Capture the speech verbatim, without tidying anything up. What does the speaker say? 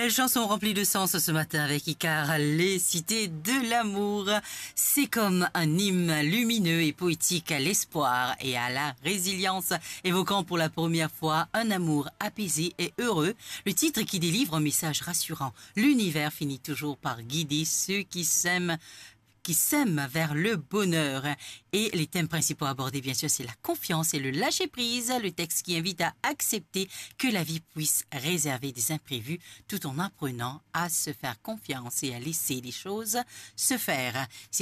Belle chanson remplie de sens ce matin avec Icare, les cités de l'amour. C'est comme un hymne lumineux et poétique à l'espoir et à la résilience, évoquant pour la première fois un amour apaisé et heureux. Le titre qui délivre un message rassurant. L'univers finit toujours par guider ceux qui s'aiment qui s'aiment vers le bonheur. Et les thèmes principaux abordés, bien sûr, c'est la confiance et le lâcher-prise. Le texte qui invite à accepter que la vie puisse réserver des imprévus tout en apprenant à se faire confiance et à laisser les choses se faire.